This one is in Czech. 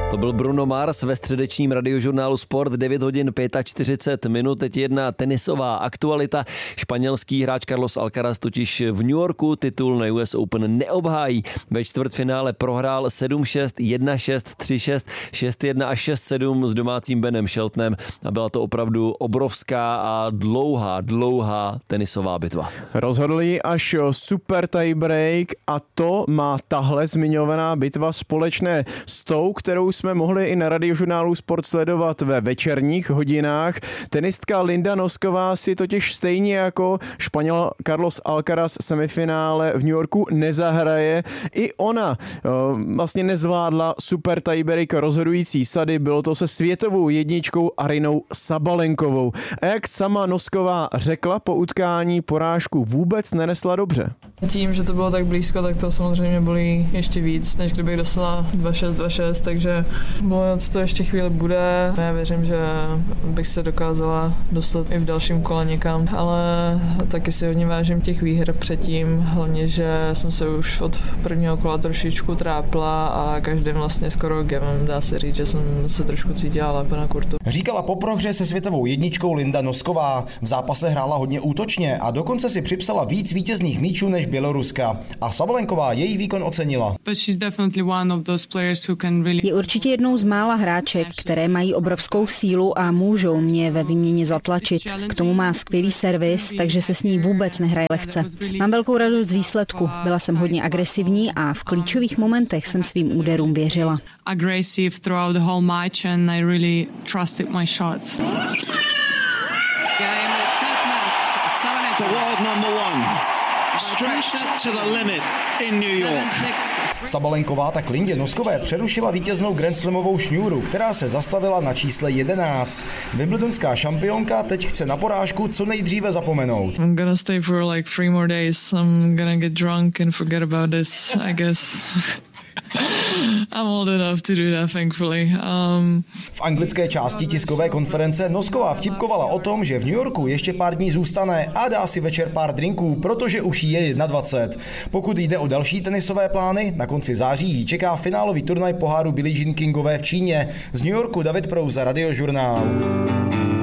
To byl Bruno Mars ve středečním radiožurnálu Sport, 9 hodin 45 minut. Teď jedna tenisová aktualita. Španělský hráč Carlos Alcaraz totiž v New Yorku titul na US Open neobhájí. Ve čtvrtfinále prohrál 7-6, 1-6, 3-6, 6-1 a 6-7 s domácím Benem Sheltonem a byla to opravdu obrovská a dlouhá tenisová bitva. Rozhodl ji až super tiebreak a to má tahle zmiňovaná bitva společné s tou, kterou jsme mohli i na radiožurnálu Sport sledovat ve večerních hodinách. Tenistka Linda Nosková si totiž stejně jako Španěl Carlos Alcaraz semifinále v New Yorku nezahraje. I ona vlastně nezvládla super tiebreak rozhodující sady, bylo to se světovou jedničkou Arynou Sabalenkovou. A jak sama Nosková řekla po utkání, porážku vůbec nenesla dobře. Tím, že to bylo tak blízko, tak to samozřejmě bolí ještě víc, než kdybych dostala 2-6, takže bolovat to ještě chvíli bude. Já věřím, že bych se dokázala dostat i v dalším kole někam, ale taky si hodně vážím těch výher předtím, hlavně, že jsem se už od prvního kola trošičku trápila a každým vlastně skoro gemem dá se říct, že jsem se trošku cítila lépe na kurtu. Říkala po prohře se světovou jedničkou Linda Nosková. V zápase hrála hodně útočně a dokonce si připsala víc vítězných míčů než Běloruska. A Sabalenková její výkon ocenila. Je určitě jednou z mála hráček, které mají obrovskou sílu a můžou mě ve výměně zatlačit. K tomu má skvělý servis, takže se s ní vůbec nehraje lehce. Mám velkou radost z výsledku. Byla jsem hodně agresivní a v klíčových momentech jsem svým úderům věřila. Sabalenková tak Lindě Noskové přerušila vítěznou grandslamovou šňůru, která se zastavila na čísle 11. Wimbledonská šampionka teď chce na porážku co nejdříve zapomenout. I'm gonna stay for like 3 more days. I'm gonna get drunk and forget about this, I guess. I'm old enough to do that, thankfully. V anglické části tiskové konference Nosková vtipkovala o tom, že v New Yorku ještě pár dní zůstane a dá si večer pár drinků, protože už jí je 21. Pokud jde o další tenisové plány, na konci září jí čeká finálový turnaj poháru Billie Jean Kingové v Číně. Z New Yorku David Prouza, Radiožurnál.